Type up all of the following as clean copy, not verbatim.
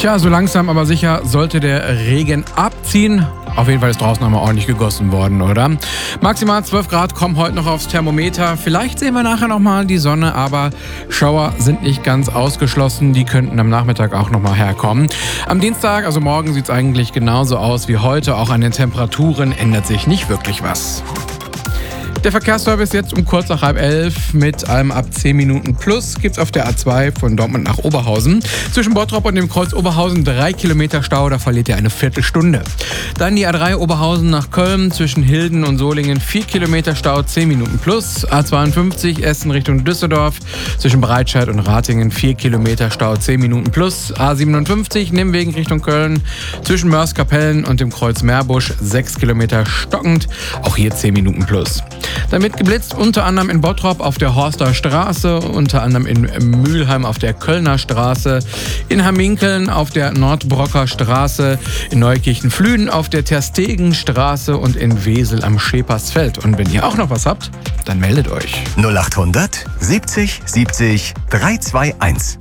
Tja, so langsam aber sicher sollte der Regen abziehen. Auf jeden Fall ist draußen nochmal ordentlich gegossen worden, oder? Maximal 12 Grad kommen heute noch aufs Thermometer. Vielleicht sehen wir nachher nochmal die Sonne, aber Schauer sind nicht ganz ausgeschlossen. Die könnten am Nachmittag auch nochmal herkommen. Am Dienstag, also morgen, sieht es eigentlich genauso aus wie heute. Auch an den Temperaturen ändert sich nicht wirklich was. Der Verkehrsservice jetzt um kurz nach 10:30 mit allem ab 10 Minuten plus gibt's auf der A2 von Dortmund nach Oberhausen. Zwischen Bottrop und dem Kreuz Oberhausen 3 Kilometer Stau, da verliert ihr eine Viertelstunde. Dann die A3 Oberhausen nach Köln, zwischen Hilden und Solingen 4 Kilometer Stau, 10 Minuten plus. A52 Essen Richtung Düsseldorf, zwischen Breitscheid und Ratingen 4 Kilometer Stau, 10 Minuten plus. A57 Nimwegen Richtung Köln, zwischen Mörs-Kapellen und dem Kreuz Meerbusch 6 Kilometer stockend, auch hier 10 Minuten plus. Damit geblitzt unter anderem in Bottrop auf der Horster Straße, unter anderem in Mülheim auf der Kölner Straße, in Hamminkeln auf der Nordbrocker Straße, in Neukirchen-Flühen auf der Terstegenstraße und in Wesel am Schepersfeld. Und wenn ihr auch noch was habt, dann meldet euch. 0800 70 70 321.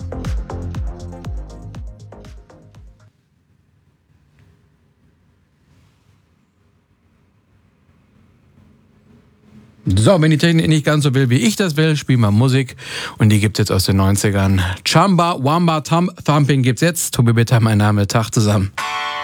So, wenn die Technik nicht ganz so will, wie ich das will, spielen wir Musik. Und die gibt's jetzt aus den 90ern. Chamba, Wamba, Thumping gibt's jetzt. Tobi Bitter, mein Name, Tag zusammen.